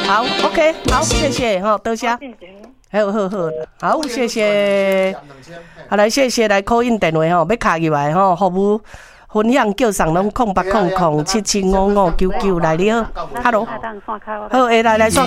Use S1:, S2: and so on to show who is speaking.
S1: 好 ，OK， 好，谢谢哈，多谢。好，谢谢。好来，谢谢来call in电话吼，要卡入来吼，服务分享叫上拢0800775599来你好 ，Hello， 好，来。